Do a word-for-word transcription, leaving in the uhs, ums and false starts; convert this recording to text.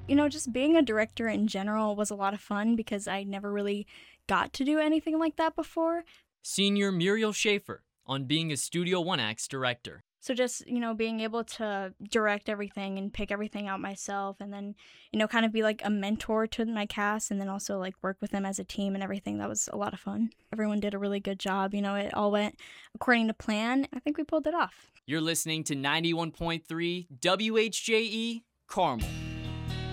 You know, just being a director in general was a lot of fun because I never really got to do anything like that before. Senior Muriel Schaefer on being a Studio One Act's director. So just, you know, being able to direct everything and pick everything out myself and then, you know, kind of be like a mentor to my cast and then also like work with them as a team and everything. That was a lot of fun. Everyone did a really good job. You know, it all went according to plan. I think we pulled it off. You're listening to ninety-one point three W H J E Carmel.